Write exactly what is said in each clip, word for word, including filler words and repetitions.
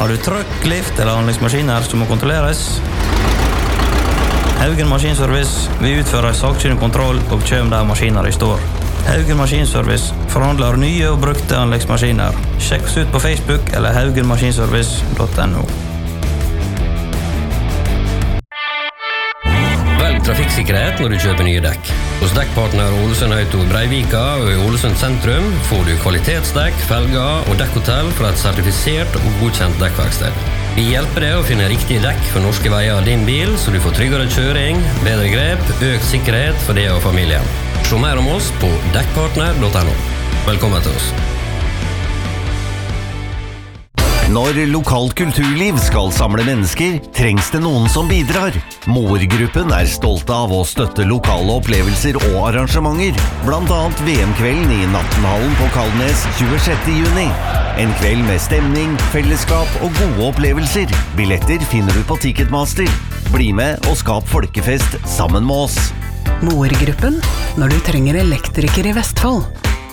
Har du trøkk, lift eller anleggsmaskiner som må kontrolleres? Haugen Maskinservice vil utføre sakkyndig kontroll og kjøm der maskiner i står. Haugen Maskinservice forhandler nye og brukte anleggsmaskiner. Sjekk oss ut på Facebook eller haugen maskinservice punktum no. Velg trafikksikkerhet når du kjøper nye dekk. Hos dekkpartner Ålesund Auto i Breivika og i Ålesund sentrum får du kvalitetsdekk, felger og dekkhotell fra et sertifisert og godkjent dekkverksted. Vi hjelper deg å finne riktige dekk for norske veier av din bil, så du får tryggere kjøring, bedre grep, økt sikkerhet for deg og familien. Se mer om oss på dekkpartner punktum no. Velkommen til oss. Når lokalt kulturliv skal samle mennesker, trengs det noen som bidrar. Moer-gruppen er stolte av å støtte lokale opplevelser og arrangementer, blant annet V M-kvelden i Nattenhallen på Kalnes tjuesjette juni. En kveld med stemning, fellesskap og gode opplevelser. Billetter finner du på Ticketmaster. Bli med og skap folkefest sammen med oss. Moer-gruppen, når du trenger elektriker i Vestfold.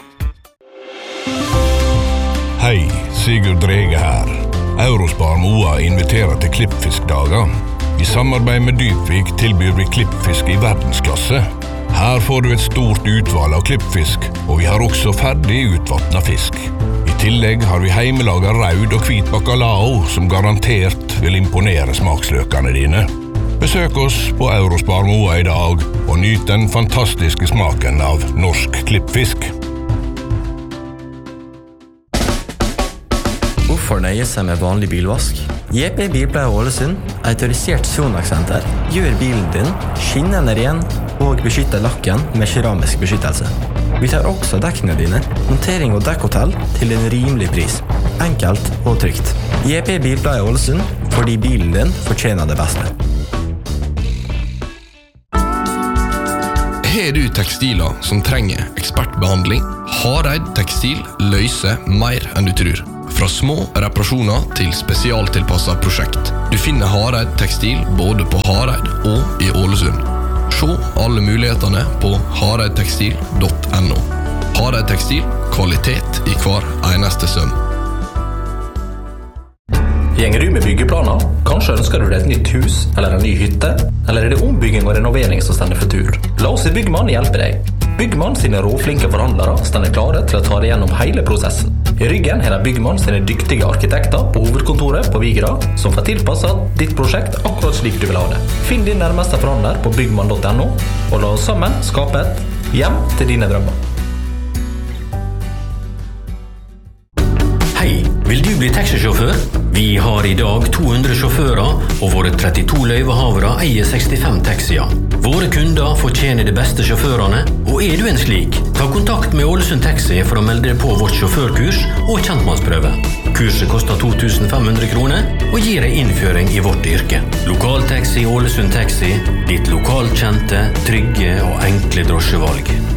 Hei, Sigurd Drege her. Eurospar Moa inviterer til klippfiskdager. I samarbeid med Dypvik tilbyr vi klippfisk i verdensklasse. Her får du et stort utvalg av klippfisk, og vi har også ferdig utvattnet fisk. I tillegg har vi heimelaget raud og hvit bacalao, som garantert vil imponere smaksløkene dine. Besøk oss på Eurospar Moa i dag, og nyt den fantastiske smaken av norsk klippfisk. Hvorfor nøye seg med vanlig bilvask? J P Bilpleie Ålesund, autorisert Sonax-senter, gjør bilen din skinnende ren og beskytter lakken med keramisk beskyttelse. Vi tar også dekkene dine, montering og dekkhotell til en rimelig pris. Enkelt og trygt. J P Bilpleie Ålesund, fordi bilen din fortjener det beste. Har du tekstiler som trenger ekspertbehandling? Hareid Tekstil løser mer enn du tror. Fra små reparasjoner til spesialtilpasset prosjekt. Du finner Hareid Tekstil både på Hareid og i Ålesund. Se alle mulighetene på hareid tekstil punktum no. Hareid Tekstil, kvalitet i hver eneste søm. Gjenger du med byggeplaner? Kanskje ønsker du deg et nytt hus eller en ny hytte? Eller er det ombygging og renovering som stender for tur? La oss i Byggmann hjelpe deg. Byggmann sine råflinke forhandlere stender klare til å ta deg gjennom hele prosessen. I ryggen har de Byggmann sine dyktige arkitekter på hovedkontoret på Vigra, som får tilpasset ditt prosjekt akkurat slik du vil ha det. Finn din nærmeste forhandler på byggmann punktum no, og la oss sammen skape et hjem til dine drømmer. Hei, vil du bli taxisjåfør? Vi har i dag to hundre sjåfører, og våre trettito løyvehavere eier sekstifem taxier. Våre kunder fortjener de beste sjåførene, og er du en slik? Ta kontakt med Ålesund Taxi for å melde deg på vårt sjåførkurs og kjentmannsprøve. Kurset koster to tusen fem hundre kroner og gir deg innføring i vårt yrke. Lokaltaxi Ålesund Taxi, ditt lokalkjente, trygge og enkle drosjevalg.